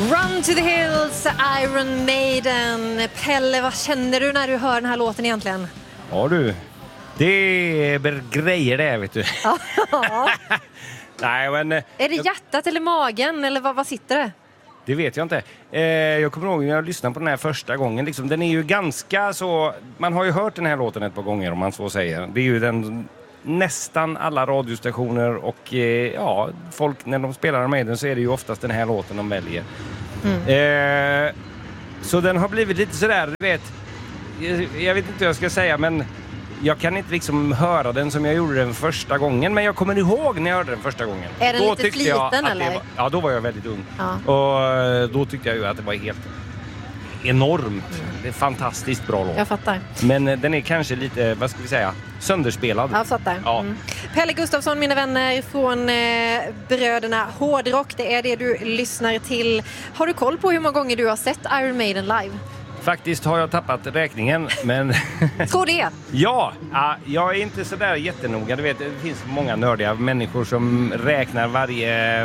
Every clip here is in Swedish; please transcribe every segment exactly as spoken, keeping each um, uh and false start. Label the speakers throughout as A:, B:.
A: Run to the Hills, Iron Maiden. Pelle, vad känner du när du hör den här låten egentligen?
B: Ja du, det är grejer det, vet du.
A: Ja.
B: Nej, men...
A: Är det hjärtat eller magen, eller vad, vad sitter det?
B: Det vet jag inte. Eh, jag kommer ihåg när jag lyssnade på den här första gången. Liksom, den är ju ganska så... Man har ju hört den här låten ett par gånger, om man så säger. Det är ju den... Nästan alla radiostationer och eh, ja, folk när de spelar med den så är det ju oftast den här låten de väljer. Mm. Eh, så den har blivit lite sådär, du vet, jag, jag vet inte vad jag ska säga, men jag kan inte liksom höra den som jag gjorde den första gången, men jag kommer ihåg när jag hörde den första gången.
A: Är den
B: då
A: lite fliten eller?
B: Var, ja, då var jag väldigt ung.
A: Ja.
B: Och då tyckte jag ju att det var helt enormt. Mm. Det är fantastiskt bra låt.
A: Jag fattar.
B: Men den är kanske lite, vad ska vi säga, sönderspelad.
A: Jag fattar.
B: Ja.
A: Mm. Pelle Gustafsson, mina vänner från eh, bröderna Hårdrock. Det är det du lyssnar till. Har du koll på hur många gånger du har sett Iron Maiden live?
B: Faktiskt har jag tappat räkningen, men...
A: Tror det?
B: Ja, jag är inte sådär jättenoga. Du vet, det finns många nördiga människor som räknar varje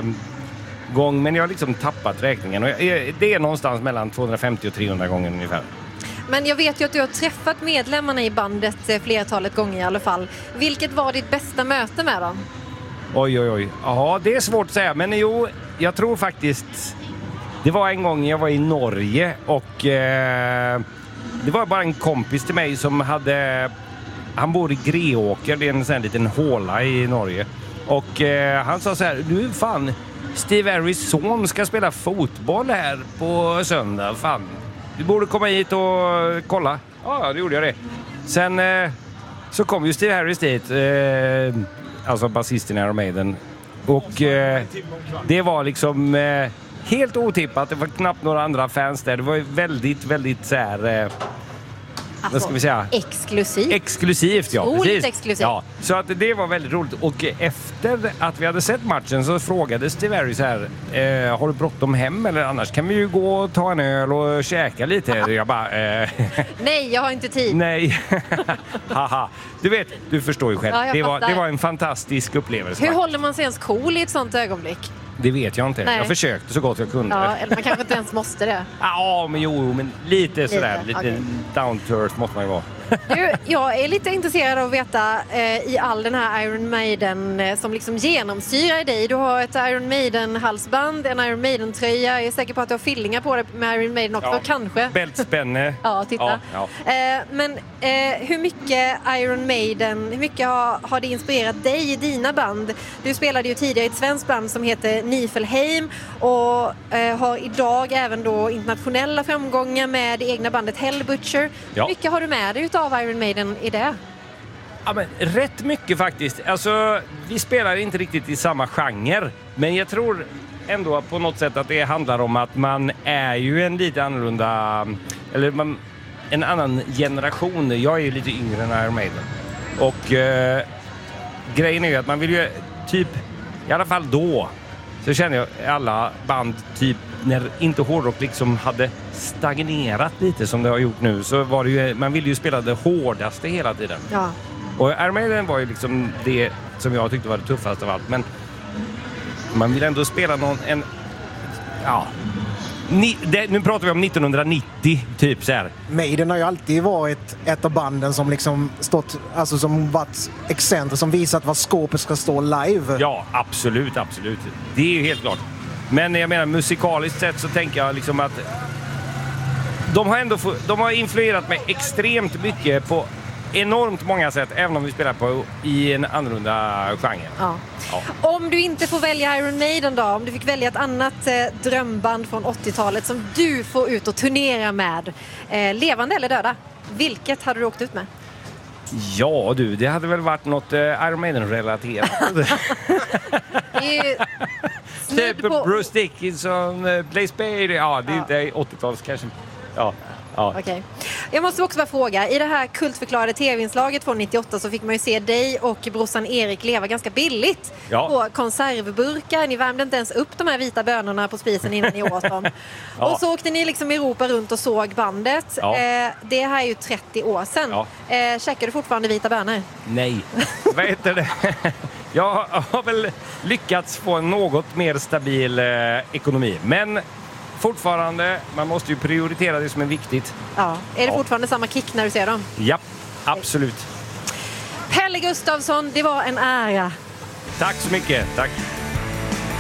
B: gång, men jag har liksom tappat räkningen. Och det är någonstans mellan tvåhundrafemtio och trehundra gånger ungefär.
A: Men jag vet ju att du har träffat medlemmarna i bandet flertalet gånger i alla fall. Vilket var ditt bästa möte med dem?
B: Oj, oj, oj. Ja, det är svårt att säga. Men jo, jag tror faktiskt... Det var en gång jag var i Norge och eh, det var bara en kompis till mig som hade... Han bor i Greåker, det är en sån här liten håla i Norge. Och eh, han sa så här, du fan, Steve Harris son ska spela fotboll här på söndag, fan. Du borde komma hit och kolla. Ja, det gjorde jag det. Sen eh, så kom ju Steve Harris dit, eh, alltså basisten i Iron Maiden. Och eh, det var liksom eh, helt otippat. Det var knappt några andra fans där. Det var väldigt, väldigt så här... Eh,
A: Alltså,
B: vad ska vi säga?
A: Exklusivt.
B: Exklusivt, ja.
A: Otroligt exklusivt.
B: Ja, så att det var väldigt roligt. Och efter att vi hade sett matchen så frågade Steve Harris här, eh, har du bråttom hem eller annars kan vi ju gå och ta en öl och käka lite. Jag bara, eh,
A: nej, jag har inte tid.
B: Nej. Haha. Du vet, du förstår ju själv.
A: Ja,
B: det, var, det var en fantastisk upplevelse.
A: Hur håller man sig ens cool i ett sånt ögonblick?
B: Det vet jag inte.
A: Nej.
B: Jag försökte så gott jag kunde.
A: Ja, eller man kanske inte ens måste det.
B: Ja, men jo, men lite, lite sådär. Lite
A: okay.
B: down to earth måste man ju vara.
A: Du, jag är lite intresserad av att veta eh, i all den här Iron Maiden eh, som liksom genomsyrar dig. Du har ett Iron Maiden-halsband, en Iron Maiden-tröja. Jag är säker på att du har fillingar på det med Iron Maiden också, ja, kanske.
B: Bältspänne.
A: Ja, titta.
B: Ja, ja.
A: Eh, men eh, hur mycket Iron Maiden, hur mycket har, har det inspirerat dig i dina band? Du spelade ju tidigare i ett svenskt band som heter Niflheim och eh, har idag även då internationella framgångar med det egna bandet Hell Butcher.
B: Ja.
A: Hur mycket har du med dig av Iron Maiden i det?
B: Ja, men rätt mycket faktiskt. Alltså, vi spelar inte riktigt i samma genre. Men jag tror ändå på något sätt att det handlar om att man är ju en lite annorlunda... Eller man, en annan generation. Jag är ju lite yngre än Iron Maiden. Och eh, grejen är ju att man vill ju typ... I alla fall då så känner jag alla band typ när inte hårdrock liksom hade stagnerat lite som det har gjort nu, så var det ju, man ville ju spela det hårdaste hela tiden.
A: Ja.
B: Och Iron Maiden var ju liksom det som jag tyckte var det tuffaste av allt, men man vill ändå spela någon en ja Ni, det, nu pratar vi om nittonhundranittio typ så här.
C: Maiden har ju alltid varit ett av banden som liksom stått, alltså som varit excenter, som visat vad skåpet ska stå live.
B: Ja, absolut, absolut. Det är ju helt klart. Men jag menar, musikaliskt sett så tänker jag liksom att de har ändå de har influerat mig extremt mycket på enormt många sätt, även om vi spelar på i en annorlunda genre.
A: Ja.
B: Ja.
A: Om du inte får välja Iron Maiden då, om du fick välja ett annat eh, drömband från åttiotalet som du får ut och turnera med, eh, levande eller döda, vilket hade du åkt ut med?
B: Ja du, det hade väl varit något eh, Iron Maiden-relaterat.
A: Det är ju
B: typ på... Bruce Dickinson, uh, Blaze Bayley, ja det är ja. Inte åttio-tals kanske. Ja. Ja.
A: Okay. Jag måste också bara fråga, i det här kultförklarade tv-inslaget från nittioåtta så fick man ju se dig och brorsan Erik leva ganska billigt ja. På konservburkar. Ni värmde inte ens upp de här vita bönorna på spisen innan ni åt dem. Ja. Och så åkte ni liksom Europa runt och såg bandet. Ja. Eh, det här är ju trettio år sedan. Ja. Eh, käkar du fortfarande vita bönor?
B: Nej, vad heter det? Jag har väl lyckats få en något mer stabil eh, ekonomi. Men fortfarande. Man måste ju prioritera det som är viktigt.
A: Ja. Är det
B: Ja.
A: fortfarande samma kick när du ser dem?
B: Ja, absolut.
A: Pelle Gustafsson, det var en ära.
B: Tack så mycket. Tack.